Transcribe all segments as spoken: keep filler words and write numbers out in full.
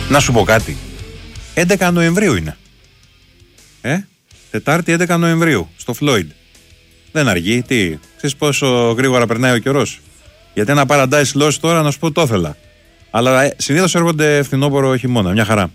Να σου πω κάτι. έντεκα Νοεμβρίου είναι. Ε, Τετάρτη έντεκα Νοεμβρίου, στο Φλόιντ. Δεν αργεί, τι. Ξέρεις πόσο γρήγορα περνάει ο καιρός. Γιατί ένα Paradise Lost τώρα, να σου πω, το ήθελα. Αλλά ε, συνήθως έρχονται φθινόπωρο χειμώνα, μια χαρά.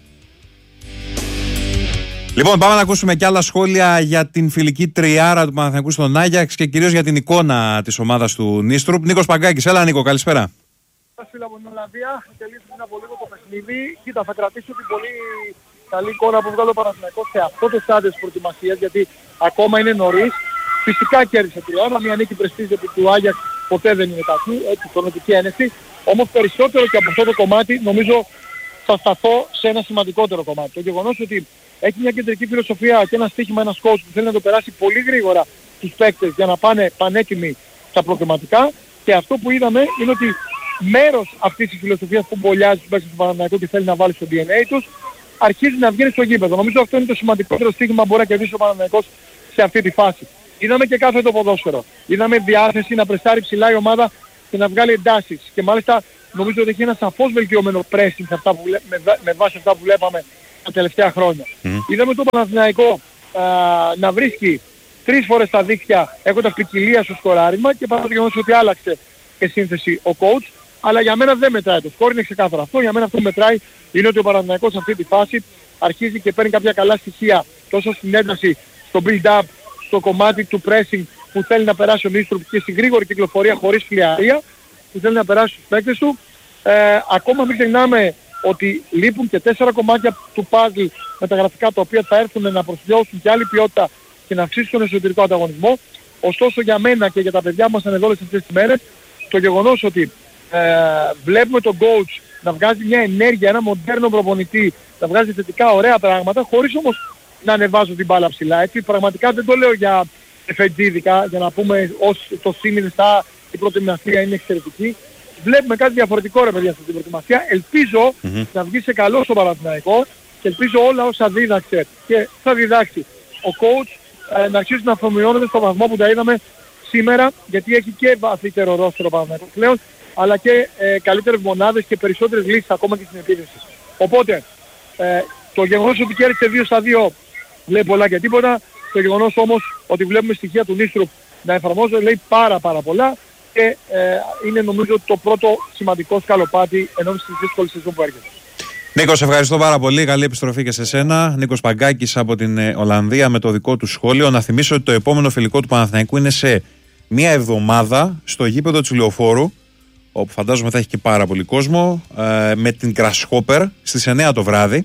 Λοιπόν, πάμε να ακούσουμε και άλλα σχόλια για την φιλική τριάρα του Παναθηναϊκού στον Άγιαξ και κυρίως για την εικόνα της ομάδας του Νίστρουπ. Νίκος Παγκάκης, έλα Νίκο, καλησπέρα. Φίλα από την Ολλανδία, τελείωσε πριν από λίγο το παιχνίδι. Κοίτα, θα κρατήσω την πολύ καλή εικόνα που βγάλω ο Παναθηναϊκός σε αυτό το στάδιο της προετοιμασίας, γιατί ακόμα είναι νωρίς. Φυσικά κέρδισε τρία ένα, μια νίκη πρεστίζεται που του Άγιαξ ποτέ δεν είναι κακή, έτσι, τονωτική ένεση. Όμως περισσότερο και από αυτό το κομμάτι νομίζω θα σταθώ σε ένα σημαντικότερο κομμάτι. Το γεγονός ότι έχει μια κεντρική φιλοσοφία και ένα στοίχημα ένας coach που θέλει να το περάσει πολύ γρήγορα στους παίκτες για να πάνε πανέτοιμοι στα προκριματικά, και αυτό που είδαμε είναι ότι μέρος αυτής της φιλοσοφίας που μπολιάζει τους παίκτες του Παναθηναϊκού και θέλει να βάλει στο ντι εν έι τους αρχίζει να βγαίνει στο γήπεδο. Νομίζω αυτό είναι το σημαντικότερο στοίχημα που μπορεί να κερδίσει ο Παναθηναϊκός σε αυτή τη φάση. Είδαμε και κάθε το ποδόσφαιρο. Είδαμε διάθεση να πρεσάρει ψηλά η ομάδα και να βγάλει εντάσεις. Και μάλιστα νομίζω ότι έχει ένα σαφώς βελτιωμένο pressing σε αυτά που, με, με βάση αυτά που βλέπαμε τα τελευταία χρόνια. Mm. Είδαμε τον Παναθηναϊκό α, να βρίσκει τρεις φορές τα δίχτυα έχοντας ποικιλία στο σκοράρισμα, και παρά το γεγονός ότι άλλαξε και σύνθεση ο coach. Αλλά για μένα δεν μετράει το σκόρ, είναι ξεκάθαρο αυτό. Για μένα αυτό που μετράει είναι ότι ο Παναθηναϊκός σε αυτή τη φάση αρχίζει και παίρνει κάποια καλά στοιχεία τόσο στην ένταση, στο build-up, στο κομμάτι του pressing που θέλει να περάσει ο Νίστρουπ και στη γρήγορη κυκλοφορία χωρίς φλιαρία που θέλει να περάσει στους παίκτες του. Ε, ακόμα μην ξεχνάμε ότι λείπουν και τέσσερα κομμάτια του puzzle μεταγραφικά, τα οποία θα έρθουν να προσφυλώσουν και άλλη ποιότητα και να αυξήσουν τον εσωτερικό ανταγωνισμό. Ωστόσο για μένα και για τα παιδιά μας είναι εδώ αυτές τις μέρες, το γεγονός ότι ε, βλέπουμε τον coach να βγάζει μια ενέργεια, ένα μοντέρνο προπονητή, να βγάζει θετικά ωραία πράγματα, χωρίς όμως να ανεβάζω την μπάλα ψηλά. Έτσι, πραγματικά δεν το λέω για εφετζίδικα, για να πούμε ως το σύνηθιστα η προετοιμασία είναι εξαιρετική. Βλέπουμε κάτι διαφορετικό, ρε παιδιά, αυτή την προετοιμασία. Ελπίζω mm-hmm. να βγει σε καλό στο Παναθηναϊκό και ελπίζω όλα όσα δίδαξε και θα διδάξει ο coach ε, να αρχίσουν να αφομοιώνονται στο βαθμό που τα είδαμε σήμερα, γιατί έχει και βαθύτερο ρόστερο Παναθηναϊκός πλέον, αλλά και ε, καλύτερες μονάδες και περισσότερες λύσεις ακόμα και στην επίδεση. Οπότε, ε, το γεγονός ότι κέρδισε δύο στα δύο λέει πολλά και τίποτα. Το γεγονός όμως ότι βλέπουμε στοιχεία του Νίστρουπ να εφαρμόζονται λέει πάρα πάρα πολλά, και ε, είναι νομίζω το πρώτο σημαντικό σκαλοπάτι ενώπιση της δύσκολης σεζόν που έρχεται. Νίκο, σε ευχαριστώ πάρα πολύ. Καλή επιστροφή και σε σένα. Νίκος Παγκάκης από την Ολλανδία με το δικό του σχόλιο. Να θυμίσω ότι το επόμενο φιλικό του Παναθηναϊκού είναι σε μία εβδομάδα στο γήπεδο της Λεωφόρου, όπου φαντάζομαι θα έχει και πάρα πολύ κόσμο, ε, με την Grasshopper στις εννιά το βράδυ.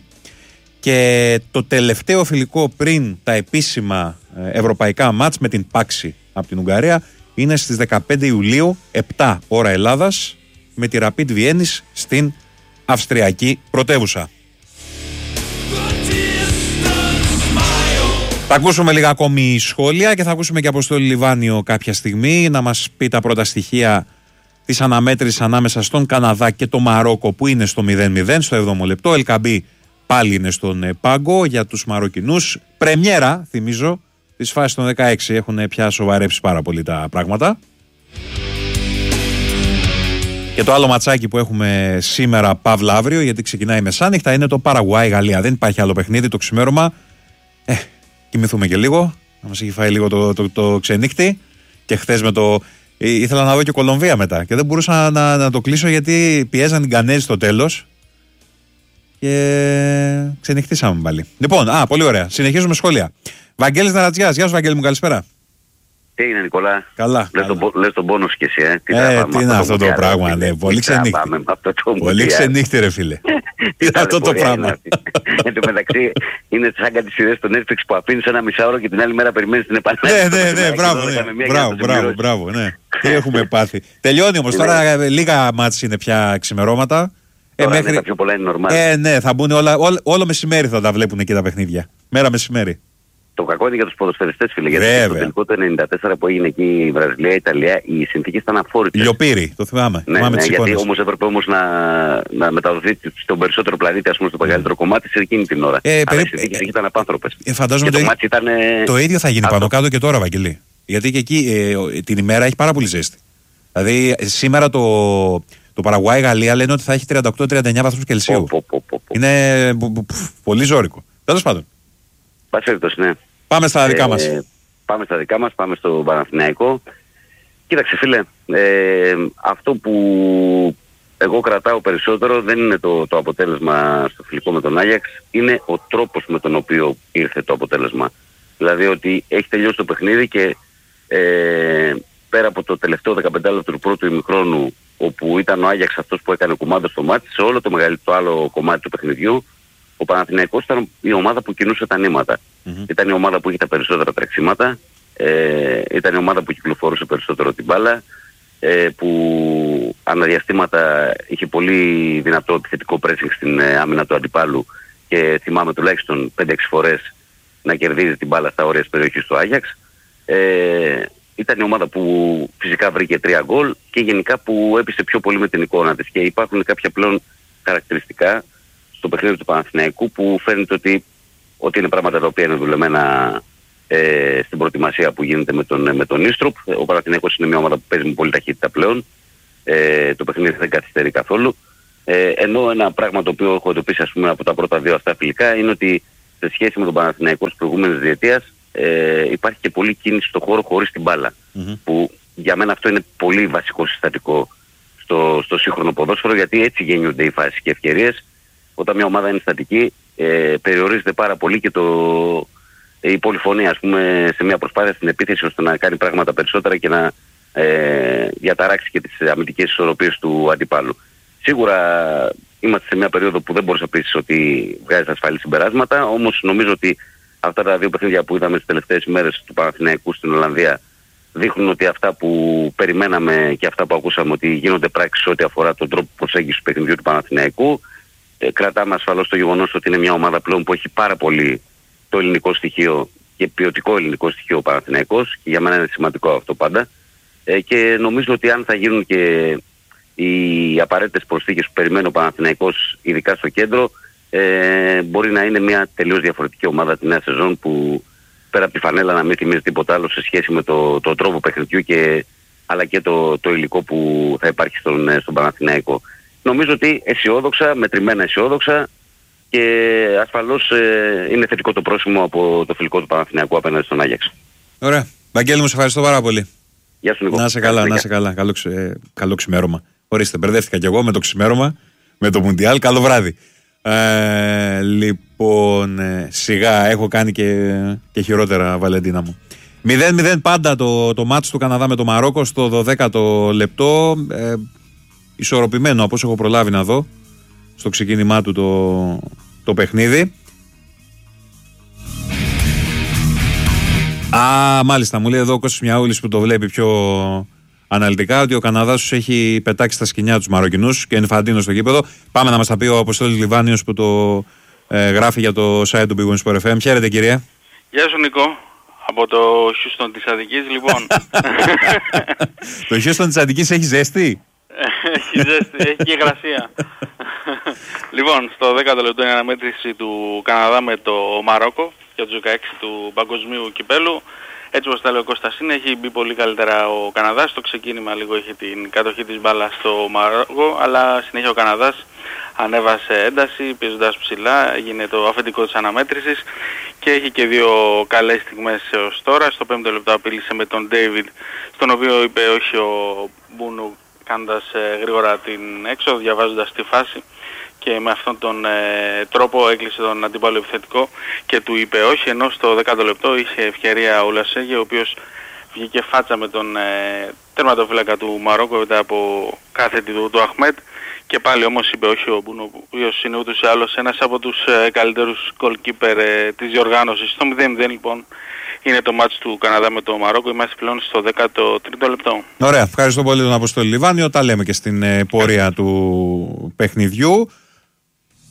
Και το τελευταίο φιλικό πριν τα επίσημα ευρωπαϊκά μάτς με την Πάξη από την Ουγγαρία είναι στις δεκαπέντε Ιουλίου, επτά ώρα Ελλάδας, με τη Rapid Βιέννης στην Αυστριακή πρωτεύουσα. Θα ακούσουμε λίγα ακόμη σχόλια και θα ακούσουμε και Αποστόλη Λιβάνιο κάποια στιγμή να μας πει τα πρώτα στοιχεία της αναμέτρησης ανάμεσα στον Καναδά και το Μαρόκο, που είναι στο μηδέν μηδέν στο έβδομο λεπτό. Ελκαμπή πάλι είναι στον πάγκο για τους Μαροκινούς. Πρεμιέρα, θυμίζω, της φάσης των δεκαέξι. Έχουν πια σοβαρέψει πάρα πολύ τα πράγματα. Και το άλλο ματσάκι που έχουμε σήμερα, παύλα αύριο, γιατί ξεκινάει μεσάνυχτα, είναι το Παραγουάι-Γαλλία. Δεν υπάρχει άλλο παιχνίδι το ξημέρωμα. Ε, κοιμηθούμε και λίγο. Να μας έχει φάει λίγο το, το, το, το ξενύχτη. Και χθες με το... Ήθελα να δω και Κολομβία μετά. Και δεν μπορούσα να, να το κλείσω γιατί πιέζαν την Κανέζη στο τέλος. Και ξενυχτήσαμε πάλι. Λοιπόν, α, πολύ ωραία. Συνεχίζουμε σχόλια. Βαγγέλης Ναρατζιάς. Γεια σου, Βαγγέλη μου, καλησπέρα. Τι είναι, Νικολά? Καλά. Λες, καλά. Το, λες τον πόνο σου κι εσύ, ε. Τι, ε, τι είναι αυτό το, το πράγμα, ναι. Πολύ ξενύχτη. Πολύ ξενύχτη, ρε φίλε. Τι είναι αυτό το πράγμα. Εν τω μεταξύ, είναι σαν κάτι σειρές στο Netflix που αφήνεις ένα μισάωρο και την άλλη μέρα περιμένεις την επανάληψη. Ναι, ναι, ναι, μπράβο, μπράβο, μπράβο, ναι. Τι έχουμε πάθει. Τελειώνει όμως τώρα, λίγα μάτς είναι πια ξημερώματα. Ε, μέχρι... τα πιο πολλά είναι normal. Ε, ναι, θα μπουν όλα, όλο, όλο μεσημέρι θα τα βλέπουν εκεί τα παιχνίδια. Μέρα μεσημέρι. Το κακό είναι για τους ποδοσφαιριστές, φίλε. Γιατί το τελικό το ενενήντα τέσσερα που έγινε εκεί η Βραζιλία, η Ιταλία, οι συνθήκες ήταν αφόρητες. Λιοπύρι, το θυμάμαι. Ναι, θυμάμαι ναι, γιατί όμως έπρεπε όμως να, να μεταδοθεί στον περισσότερο πλανήτη, ας πούμε, στο μεγαλύτερο mm. κομμάτι σε εκείνη την ώρα. Ε, Αλλά οι συνθήκες ε, ήταν απάνθρωπες. Ε, φαντάζομαι το, το, ήταν, το ίδιο θα γίνει αυτό. Πάνω κάτω και τώρα, Βαγγελή. Γιατί και εκεί ε, την ημέρα έχει πάρα πολύ ζέστη. Δηλαδή σήμερα το. Το Παραγουάι-Γαλλία λένε ότι θα έχει τριάντα οκτώ με τριάντα εννιά βαθμούς Κελσίου. Πο, πο, πο, Είναι πολύ ζώρικο. Τέλος πάντων. Πασέριτος, ναι. Πάμε στα δικά μας. Ε, πάμε στα δικά μας, πάμε στο Παναθηναϊκό. Κοίταξε φίλε, ε, αυτό που εγώ κρατάω περισσότερο δεν είναι το, το αποτέλεσμα στο φιλικό με τον Άγιαξ, είναι ο τρόπος με τον οποίο ήρθε το αποτέλεσμα. Δηλαδή ότι έχει τελειώσει το παιχνίδι και ε, πέρα από το τελευταίο δεκαπέντε λεπτό του πρώτου ημιχρόνου, όπου ήταν ο Άγιαξ αυτός που έκανε κουμάντο στο μάτι, σε όλο το μεγαλύτερο άλλο κομμάτι του παιχνιδιού, ο Παναθηναϊκός ήταν η ομάδα που κινούσε τα νήματα. Mm-hmm. Ήταν η ομάδα που είχε τα περισσότερα τρεξίματα, ε, ήταν η ομάδα που κυκλοφορούσε περισσότερο την μπάλα, ε, που αναδιαστήματα είχε πολύ δυνατό επιθετικό pressing στην ε, άμυνα του αντιπάλου και θυμάμαι τουλάχιστον πέντε έξι φορές να κερδίζει την μπάλα στα όρια της περιοχής του Άγιαξ. Ε, ήταν η ομάδα που φυσικά βρήκε τρία γκολ και γενικά που έπεισε πιο πολύ με την εικόνα της. Και υπάρχουν κάποια πλέον χαρακτηριστικά στο παιχνίδι του Παναθηναϊκού που φαίνεται ότι, ότι είναι πράγματα τα οποία είναι δουλεμένα ε, στην προετοιμασία που γίνεται με τον, με τον Ίστροπ. Ο Παναθηναϊκός είναι μια ομάδα που παίζει με πολύ ταχύτητα πλέον. Ε, το παιχνίδι δεν καθυστερεί καθόλου. Ε, ενώ ένα πράγμα το οποίο έχω εντοπίσει ας πούμε από τα πρώτα δύο αυτά φιλικά είναι ότι σε σχέση με τον Παναθηναϊκό της προηγούμενης διετίας ε, υπάρχει και πολλή κίνηση στον χώρο χωρίς την μπάλα. Mm-hmm. Που για μένα αυτό είναι πολύ βασικό συστατικό στο, στο σύγχρονο ποδόσφαιρο, γιατί έτσι γεννιούνται οι φάσεις και ευκαιρίες. Όταν μια ομάδα είναι στατική ε, περιορίζεται πάρα πολύ και το, ε, η πολυφωνία ας πούμε σε μια προσπάθεια στην επίθεση ώστε να κάνει πράγματα περισσότερα και να ε, διαταράξει και τις αμυντικές ισορροπίες του αντιπάλου. Σίγουρα είμαστε σε μια περίοδο που δεν μπορείς να πεις ότι βγάζεις ασφαλή συμπεράσματα, όμως νομίζω ότι αυτά τα δύο παιχνίδια που είδαμε τις τελευταίες ημέρες του Παναθηναϊκού στην Ολλανδία δείχνουν ότι αυτά που περιμέναμε και αυτά που ακούσαμε ότι γίνονται πράξεις ό,τι αφορά τον τρόπο προσέγγισης του παιχνιδιού του Παναθηναϊκού. Ε, κρατάμε ασφαλώς το γεγονός ότι είναι μια ομάδα πλέον που έχει πάρα πολύ το ελληνικό στοιχείο και ποιοτικό ελληνικό στοιχείο ο Παναθηναϊκός και για μένα είναι σημαντικό αυτό πάντα. Ε, και νομίζω ότι αν θα γίνουν και οι απαραίτητες προσθήκες που περιμένει ο Παναθηναϊκός ειδικά στο κέντρο, ε, μπορεί να είναι μια τελείως διαφορετική ομάδα τη νέα σεζόν που πέρα από τη φανέλα να μην θυμίζει τίποτα άλλο σε σχέση με το, το τρόπο παιχνιδιού και, αλλά και το, το υλικό που θα υπάρχει στον, στον Παναθηναϊκό. Νομίζω ότι αισιόδοξα, μετρημένα αισιόδοξα και ασφαλώς ε, είναι θετικό το πρόσημο από το φιλικό του Παναθηναϊκού απέναντι στον Άγιαξ. Ωραία. Βαγγέλη μου, σε ευχαριστώ πάρα πολύ. Γεια σου Νίκο. Να είσαι καλά, να είσαι καλά. Καλό, ξε... καλό ξημέρωμα. Ορίστε, μπερδεύτηκα κι εγώ με το ξημέρωμα, με το Μουντιάλ. Καλό βράδυ. Ε, λοιπόν, ε, σιγά έχω κάνει και, και χειρότερα, Βαλεντίνα μου. μηδέν μηδέν πάντα το, το μάτς του Καναδά με το Μαρόκο στο δωδέκατο λεπτό. Ε, ισορροπημένο από όσο έχω προλάβει να δω στο ξεκίνημά του το, το παιχνίδι. Α, μάλιστα, μου λέει εδώ ο Κώστας Μιαούλης που το βλέπει πιο αναλυτικά ότι ο Καναδάς τους έχει πετάξει στα σκοινιά τους Μαροκινούς και Ενφαντίνο στο γήπεδο. Πάμε να μας τα πει ο Αποστόλης Λιβάνιος που το ε, γράφει για το site του Big Win Sport εφ εμ. Χαίρετε κυρία. Γεια σου Νικό, από το Houston της Αττικής λοιπόν. Το Houston της Αττικής έχει ζέστη? Έχει ζέστη, έχει και υγρασία. Λοιπόν, στο δέκατο λεπτό είναι η αναμέτρηση του Καναδά με το Μαρόκο για τους δεκαέξι του παγκοσμίου κυπέλου. Έτσι όπως τα λέει ο Κώστας είναι, έχει μπει πολύ καλύτερα ο Καναδάς. Στο ξεκίνημα λίγο είχε την κατοχή της μπάλας στο Μαρόκο, αλλά συνέχεια ο Καναδάς ανέβασε ένταση, πιέζοντας ψηλά, έγινε το αφεντικό της αναμέτρησης και έχει και δύο καλές στιγμές έως τώρα. Στο πέμπτο λεπτό απείλησε με τον Ντέιβιντ, στον οποίο είπε όχι ο Μπούνου, κάνοντας ε, γρήγορα την έξοδο, διαβάζοντας τη φάση και με αυτόν τον ε, τρόπο έκλεισε τον αντίπαλο επιθετικό και του είπε όχι, ενώ στο δέκατο λεπτό είχε ευκαιρία ο Λασέγε, ο οποίος βγήκε φάτσα με τον ε, τερματοφύλακα του Μαρόκο μετά από κάθετη του, του Αχμέτ και πάλι όμως είπε όχι ο Μπούνο, ο οποίος είναι ούτως ή άλλως ένας από τους ε, καλύτερους goalkeeper ε, της διοργάνωσης. Στο μηδέν μηδέν λοιπόν είναι το μάτς του Καναδά με το Μαρόκο. Είμαστε πλέον στο δέκατο τρίτο λεπτό. Ωραία, ευχαριστώ πολύ τον Αποστόλη Λιβάνιο. Τα λέμε και στην ε, πορεία του παιχνιδιού.